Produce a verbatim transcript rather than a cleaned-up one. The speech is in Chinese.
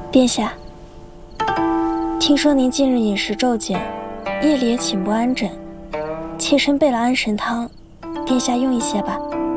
殿下，听说您近日饮食骤减，夜里也寝不安枕，妾身备了安神汤，殿下用一些吧。